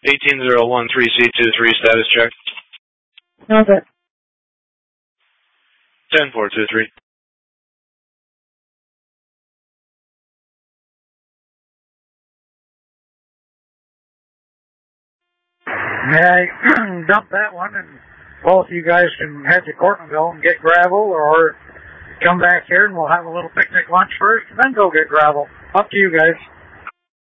13013C23 status check. Okay. 10423. May I dump that one, and both you guys can head to Courtneyville and get gravel, or come back here and we'll have a little picnic lunch first and then go get gravel. Up to you guys.